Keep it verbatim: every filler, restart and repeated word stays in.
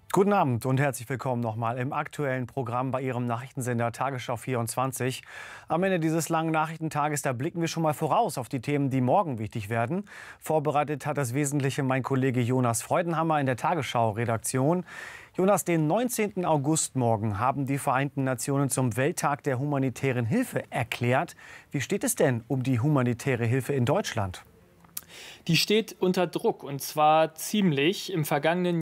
Guten Abend und herzlich willkommen nochmal im aktuellen Programm bei Ihrem Nachrichtensender Tagesschau vierundzwanzig. Am Ende dieses langen Nachrichtentages, da blicken wir schon mal voraus auf die Themen, die morgen wichtig werden. Vorbereitet hat das Wesentliche mein Kollege Jonas Freudenhammer in der Tagesschau-Redaktion. Jonas, den neunzehnten August morgen haben die Vereinten Nationen zum Welttag der humanitären Hilfe erklärt. Wie steht es denn um die humanitäre Hilfe in Deutschland? Die steht unter Druck, und zwar ziemlich. Im vergangenen